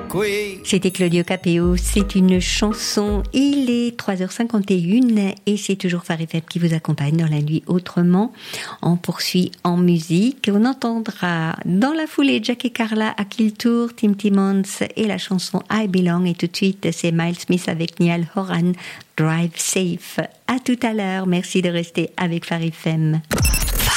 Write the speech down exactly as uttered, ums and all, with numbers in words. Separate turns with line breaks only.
C'était Claudio Capéo, c'est une chanson. Il est trois heures cinquante et une et c'est toujours Phare F M qui vous accompagne dans la nuit autrement. On poursuit en musique. On entendra dans la foulée Jack et Carla à Kill Tour, Tim Timmons et la chanson I Belong. Et tout de suite, c'est Miles Smith avec Niall Horan, Drive Safe. À tout à l'heure. Merci de rester avec Phare F M.